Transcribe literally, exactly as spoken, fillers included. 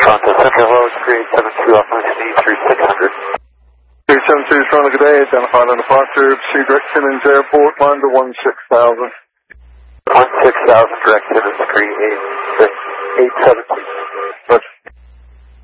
Toronto Central, hello, three eight seven two, Alpha Whiskey, three six hundred. three seven two, Toronto, good day, identified on departure, proceed direct Simmons Airport, line to one six thousand. one six thousand, direct to the three eight six eight seven two.